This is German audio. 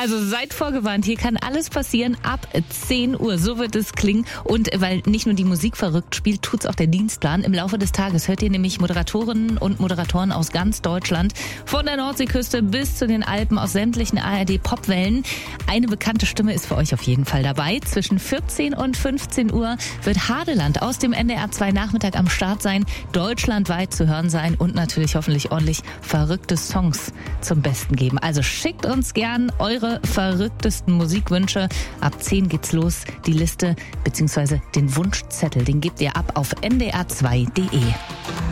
Also seid vorgewarnt, hier kann alles passieren ab 10 Uhr. So wird es klingen. Und weil nicht nur die Musik verrückt spielt, tut's auch der Dienstplan. Im Laufe des Tages hört ihr nämlich Moderatorinnen und Moderatoren aus ganz Deutschland. Von der Nordseeküste bis zu den Alpen aus sämtlichen ARD-Popwellen. Eine bekannte Stimme ist für euch auf jeden Fall dabei. Zwischen 14 und 15 Uhr wird Hadeland aus dem NDR 2 Nachmittag am Start sein, deutschlandweit zu hören sein und natürlich hoffentlich ordentlich verrückte Songs zum Besten geben. Also schickt uns gern eure verrücktesten Musikwünsche. Ab 10 geht's los. Die Liste bzw. den Wunschzettel, den gebt ihr ab auf ndr2.de.